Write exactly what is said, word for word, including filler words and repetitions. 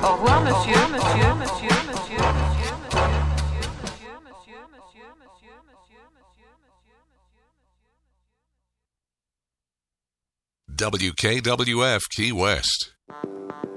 Au revoir, monsieur, monsieur, monsieur, monsieur, monsieur, monsieur, monsieur, monsieur, monsieur, monsieur, W K W F Key West.